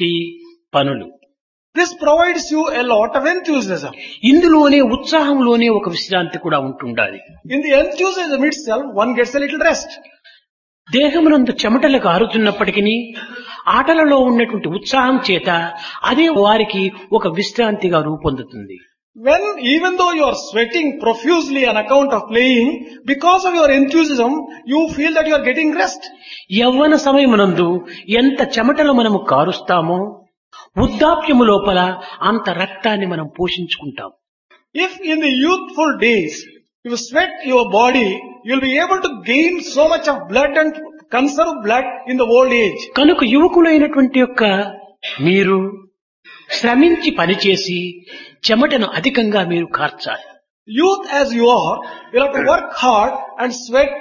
ఈ పనులు. This provides you a lot of enthusiasm. ఇందులోనే ఉత్సాహంలోనే ఒక విశ్రాంతి కూడా ఉంటుండాలి. In the enthusiasm itself, one gets a little rest. దేహమునందు చెమటలకు ఆరుతున్నప్పటికీ ఆటలలో ఉన్నటువంటి ఉత్సాహం చేత అదే వారికి ఒక విశ్రాంతిగా రూపొందుతుంది. Even though you are sweating profusely on account of playing, because of your enthusiasm, you feel that you are getting rest. యవ్వన సమయమునందు ఎంత చెమటలు మనము కారుస్తామో వృద్ధాప్యము లోపల అంత రక్తాన్ని మనం పోషించుకుంటాం. If in the youthful days you sweat your body, you will be able to gain so much of blood and conserve blood in the old age. కనుక యువకులైనటువంటి యొక్క మీరు శ్రమించి పనిచేసి చెమటను అధికంగా మీరు కార్చాలి. Youth as you are, you have to work hard and sweat.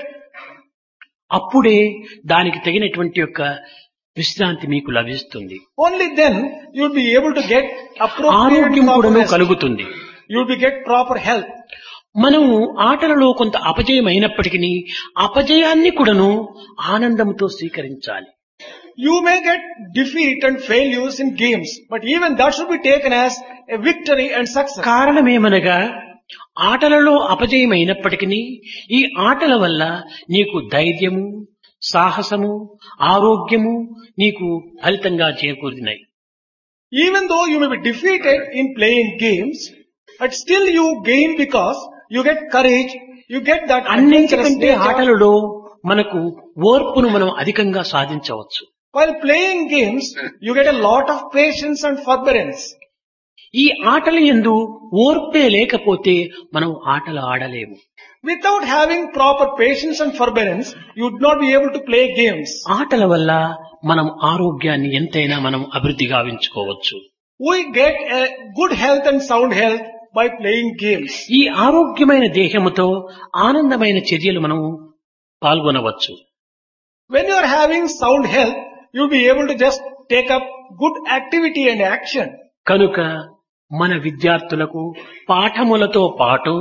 అప్పుడే దానికి తగినటువంటి యొక్క విశ్రాంతి మీకు లభిస్తుంది. Only then you will be able to get appropriate ఆరోగ్యం కూడా proper rest. కలుగుతుంది. You will be get proper health. మనము ఆటలలో కొంత అపజయం అయినప్పటికీ అపజయాన్ని కూడాను ఆనందంతో స్వీకరించాలి. You may get defeat and failures in games, but even that should be taken as a victory and success. కారణమేమనగా ఆటలలో అపజయం అయినప్పటికీ ఈ ఆటల వల్ల నీకు ధైర్యము, సాహసము, ఆరోగ్యము నీకు ఫలితంగా చేకూరినాయి. Even though you may be defeated in playing games, but still you gain because you get courage, you get that adventurous అన్నింటికంటే nature. ఆటలలో మనకు ఓర్పును మనం అధికంగా సాధించవచ్చు. While playing games, you get a lot of patience and forbearance. ఈ ఆటల యందు ఓర్పే లేకపోతే మనం ఆటలు ఆడలేము. Without having proper patience and forbearance, you would not be able to play games. ఆటల వల్ల మనం ఆరోగ్యాన్ని ఎంతైనా మనం అభివృద్ధి గావించుకోవచ్చు. We get a good health and sound health by playing games. ఈ ఆరోగ్యమైన దేహముతో ఆనందమైన చర్యలు మనం పాల్గొనవచ్చు. When you are having sound health, you will be able to just take up good activity and action. కనుక మన విద్యార్థులకు పాఠములతో పాటు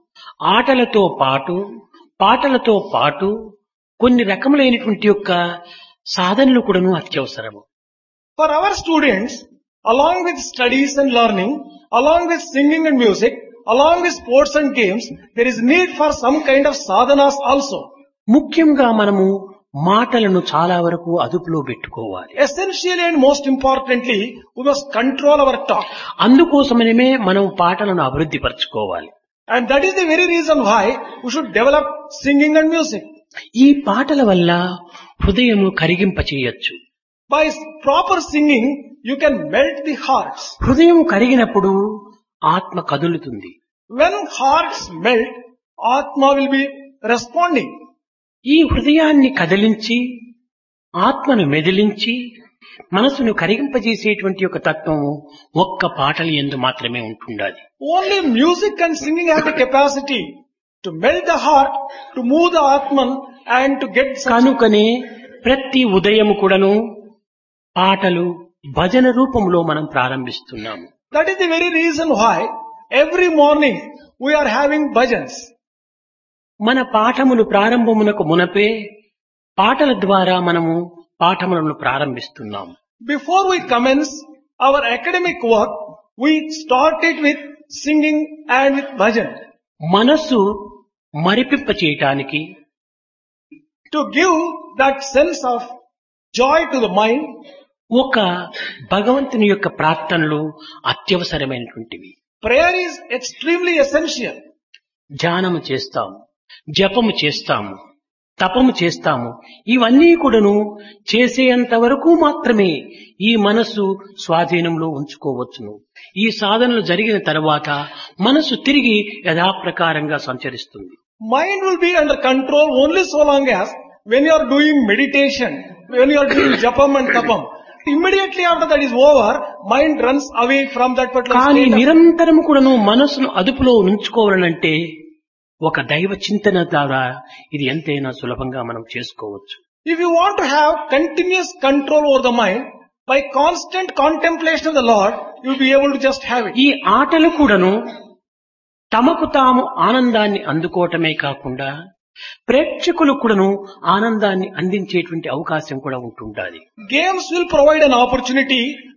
ఆటలతో పాటు పాటలతో పాటు కొన్ని రకములైనటువంటి యొక్క సాధనలు కూడాను అత్యవసరము. For our students, along with studies and learning, along with singing and music, along with sports and games, there is need for some kind of sadhanas also. ముఖ్యంగా మనము మాటలను చాలా వరకు అదుపులో పెట్టుకోవాలి. Essentially and most importantly, we must control our talk. అందుకోసమనే మనం పాటలను అభివృద్ధి పరచుకోవాలి. And that is the very reason why we should develop singing and music. ఈ పాటల వల్ల హృదయము కరిగింపచేయొచ్చు. By proper singing, you can melt the hearts. హృదయం కరిగినప్పుడు ఆత్మ కదులుతుంది. When hearts melt, Atma will be responding. ఈ హృదయాన్ని కదిలించి ఆత్మను మెదిలించి మనసును కరిగింపజేసేటువంటి ఒక తత్వము ఒక్క పాటల యందు మాత్రమే ఉంటుండాలి. Only music and singing have the capacity to melt the heart, to move the Atman and to get such. కనుకనే ప్రతి ఉదయం కూడాను పాటలు భజన రూపంలో మనం ప్రారంభిస్తున్నాము. That is the very reason why every morning we are having bhajans. మన పాఠములు ప్రారంభమునకు మునపే పాటల ద్వారా మనము పాఠములను ప్రారంభిస్తున్నాము. Before we commence our academic work, we start it with singing and with bhajan. మనస్సు మరిపింప చేయటానికి To give that sense of joy to the mind, ఒక భగవంతుని యొక్క ప్రార్థనలు అత్యవసరమైనటువంటివి. prayer is extremely essential. ధ్యానము చేస్తాము, జపము చేస్తాము, తపము చేస్తాము. ఇవన్నీ కూడాను చేసేంత వరకు మాత్రమే ఈ మనస్సు స్వాధీనంలో ఉంచుకోవచ్చును. ఈ సాధనలు జరిగిన తర్వాత మనస్సు తిరిగి యథాప్రకారంగా సంచరిస్తుంది. Mind will be under control only so long as when you are doing meditation, when you are doing japam and tapam. Immediately after that is over, mind runs away from that particular కానీ state. నిరంతరము కూడాను మనస్సును అదుపులో ఉంచుకోవాలంటే ఒక దైవ చింతన ద్వారా ఇది ఎంతైనా సులభంగా మనం చేసుకోవచ్చు. If you want to have continuous control over the mind, by constant contemplation of the Lord, you will be able to just have it. ఈ ఆటలు కూడాను తమకు తాము ఆనందాన్ని అందుకోవటమే కాకుండా ప్రేక్షకులు కూడాను ఆనందాన్ని అందించేటువంటి అవకాశం కూడా ఉంటుండాలి. Games will provide an opportunity